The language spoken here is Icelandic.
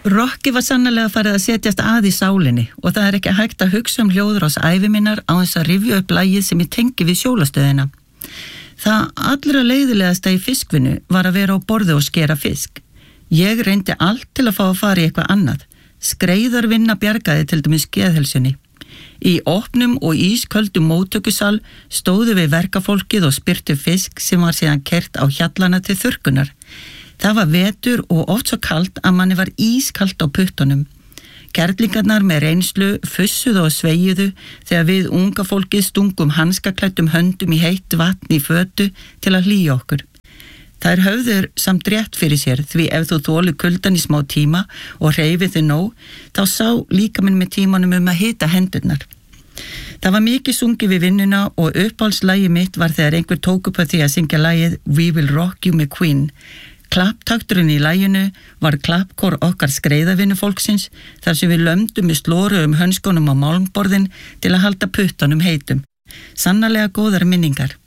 Rokki var sannarlega farið að setjast að í sálinni og það ekki hægt að hugsa hljóðrás ævi minnar á þess að rifja upp lagið sem ég tengi við sjólastöðina. Það allra leiðilegasta í fiskvinnu var að vera á borði og skera fisk. Ég reyndi allt til að fá að fara í eitthvað annað. Skreiðarvinna bjargaði til dæmis geðheilsunni. Í opnum og ísköldum móttökusal stóðu við verkafólkið og spyrtu fisk sem var síðan kert á hjallana til þurrkunar. Það var vetur og oft svo kalt að manni var ískalt á puttunum. Kerlingarnar með reynslu fussuðu og sveijuðu þegar við unga fólkið stungum hanskaklæddum höndum í heitt vatn í fötu til að hlýja okkur. Þær höfður samt rétt fyrir sér því ef þú þolir kuldan í smá tíma og hreyfið þig nóg, þá sá líkaminn með tímanum að hita hendurnar. Það var mikið sungið við vinnuna og uppáhaldslagið mitt var þegar einhver tók upp að því að syngja lagið We Will Rock You með Queen. Klapptakturinn í laginu var klappkór okkar skreiðavinnufólksins þar sem við lömdum með slóru hönskunum á málmborðin til að halda puttunum heitum. Sannarlega góðar minningar.